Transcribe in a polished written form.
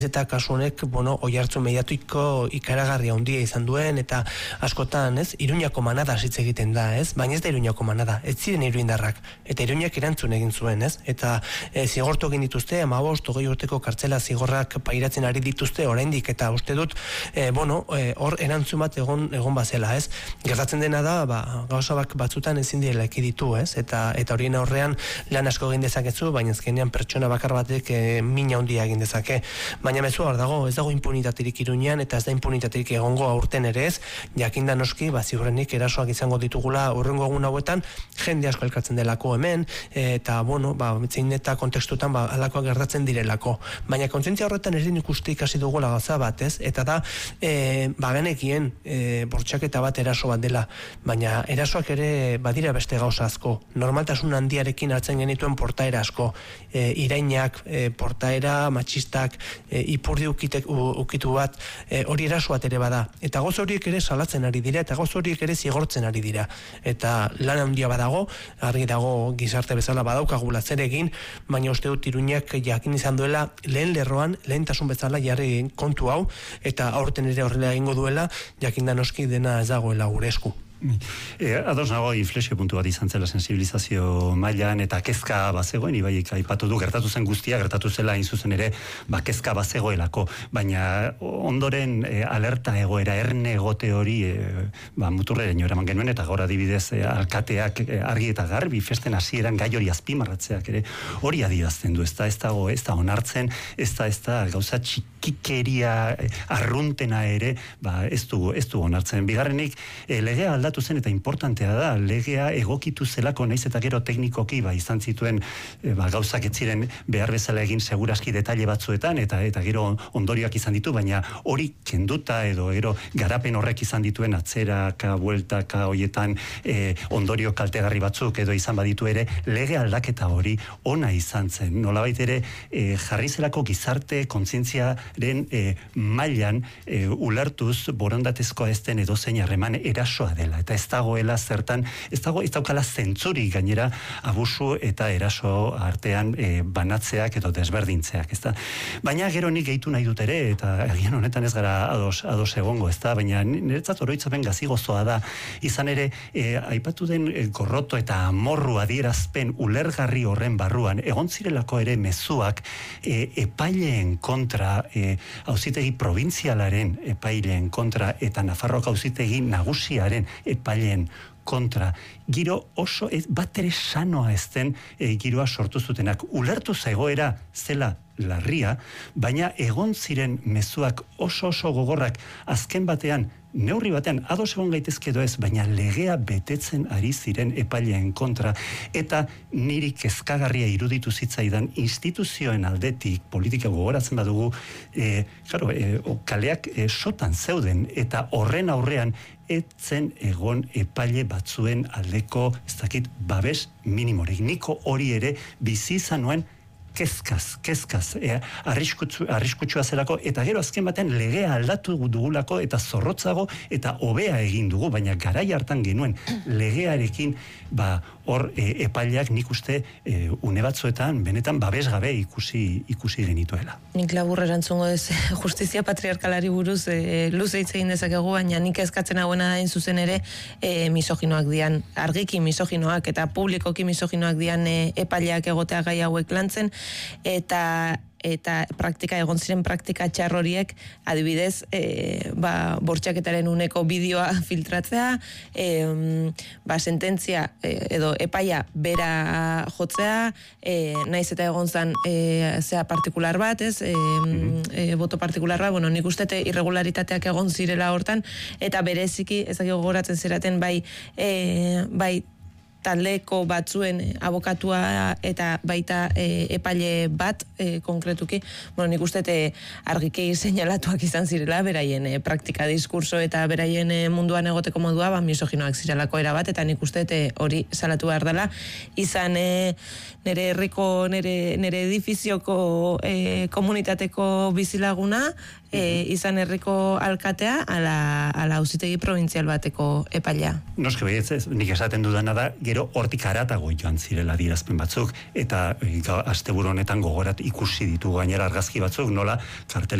eta kasu honek, oihartzu mediatiko ikaragarria handia izan duen, eta askotan, Iruñako manada hitz egiten da, baina ez da Iruñako manada, ez ziren iruindarrak, eta Iruñak erantzun egin zuen, eta zigortu egin dituzte, 15-20 urteko kartzela zigorrak pairatzen ari dituzte oraindik, eta uste dut, hor erantzun bat egon bazela, gertatzen dena da, gauza batzutan ezin direla ekiditu, eta horien aurrean lan asko egin dezakezu, baina azkenean pertsona bakar batek mina handia egin dezake. Baina mezua hor dago, ez dago impunitaterik Iruñean, eta ez da impunitaterik egongo aurten ere ez, jakinda noski, ziurrenik erasoak izango ditugula urrengo egun hauetan, jende asko elkartzen delako hemen, eta, mitzein eta kontekstutan alakoak gertatzen direlako. Baina kontzientzia horretan ere ikuste ikasi dugula gauza bat, eta da, genekien bortxaketa bat eraso bat dela, baina erasoak ere badira beste gauza asko. Normaltasun handiarekin hartzen genituen portaera asko, irainak, portaera, matxistak, ipurdi ukitu bat, hori eraso bat ere bada. Eta goz horiek ere salatzen ari dira, eta goz horiek ere zigortzen ari dira. Eta lan handia badago, argi dago gizarte bezala badaukagula zer egin, baina uste dut Iruñak jakin izan duela lehen lerroan, lehentasun bezala jarri kontu hau, eta aurten ere horrela egingo duela, jakinda noski dena ez dagoela gure esku. Ados nago inflexio puntu bat izan zela sensibilizazio mailan eta kezka bazegoen, Ibaik aipatu du, gertatu zen guztia, gertatu zela hain zuzen ere, kezka bazegoelako, baina ondoren alerta egoera, erne egote hori muturreraino eraman genuen, eta gaur adibidez alkateak argi eta garbi festen hasieran gai hori azpimarratzeak ere, hori adierazten du, ez da onartzen, ez da gauza txikikeria arruntena ere, ez du onartzen. Bigarrenik, legea aldatu zen eta importantea da, legea egokitu zelako, naiz eta gero teknikoki izan zituen gauzak ez ziren behar bezala egin seguraski detaile batzuetan, eta gero ondorioak izan ditu, baina hori kenduta edo gero garapen horrek izan dituen atzeraka, bueltaka, hoietan ondorio kaltegarri batzuk edo izan baditu ere, lege aldaketa hori ona izan zen. Nolabait ere jarri zelako gizarte kontzientziaren mailan ulertuz borondatezkoa ez den edozein harreman erasoa dela. Eta ez dagoela zertan, ez daukala zentzuri gainera abusu eta eraso artean banatzeak edo desberdintzeak, ezta? Baina gero nik gehitu nahi dut ere, eta agian honetan ez gara ados egongo, ezta? Baina niretzat oroitzapen gazigozoa da, izan ere, aipatu den gorroto eta amorru adierazpen ulergarri horren barruan, egon zirelako ere mezuak epaileen kontra, auzitegi provintzialaren epaileen kontra, eta Nafarroako auzitegi nagusiaren epaileen kontra, giro oso bat ere sanoa ez den giroa sortu zutenak. Ulertu zagoera zela larria, baina egon ziren mezuak oso gogorrak, azken batean, neurri batean, ados egon gaitezke edo ez, baina legea betetzen ari ziren epaileen kontra, eta niri kezkagarria iruditu zitzaidan instituzioen aldetik, politika gogoratzen badugu, kaleak sotan zeuden, eta horren aurrean etzen egon epaile batzuen aldeko, ez dakit, babes minimorik. Niko hori ere bizi izan nuen kezkaz, arriskutsua zelako, eta gero azken batean legea aldatu dugulako, eta zorrotzago, eta hobea egin dugu, baina garai hartan genuen legearekin, hor epaileak nik uste une batzuetan, benetan babesgabe ikusi genituela. Nik labur erantzungo ez justizia patriarkalari buruz luze hitz egin dezakegu, baina nik eskatzen hauena hain zuzen ere misoginoak dian, argiki misoginoak eta publikoki misoginoak dian epaileak egotea gai hauek lantzen, eta praktika, egon ziren praktika txar horiek, adibidez, bortxaketaren uneko bideoa filtratzea, sententzia edo epaia bera jotzea, naiz eta egon zan zea partikular bat, boto partikular bat, nik uste irregularitateak egon zirela hortan, eta bereziki, ezak gogoratzen zeraten, bai taldeko batzuen abokatua eta baita epaile bat konkretuki, nik uste argiki seinalatuak izan zirela, beraien praktika diskurso eta beraien munduan egoteko modua, misoginoak zirelako erabat, eta nik uste hori salatu behar dela, izan nire herriko, nire edifizioko komunitateko bizilaguna, izan herriko alkatea, ala auzitegi provintzial bateko epailea. Noske baietz, nik esaten dudana da, gero hortik haratago joan zirela adierazpen batzuk, eta asteburu honetan gogorat ikusi ditu gainera argazki batzuk, nola kartelen